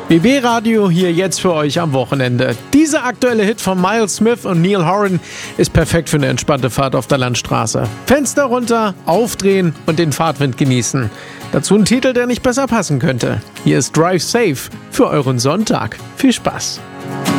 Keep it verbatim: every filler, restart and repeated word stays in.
B B Radio hier jetzt für euch am Wochenende. Dieser aktuelle Hit von Miles Smith und Neil Horan ist perfekt für eine entspannte Fahrt auf der Landstraße. Fenster runter, aufdrehen und den Fahrtwind genießen. Dazu ein Titel, der nicht besser passen könnte. Hier ist Drive Safe für euren Sonntag. Viel Spaß!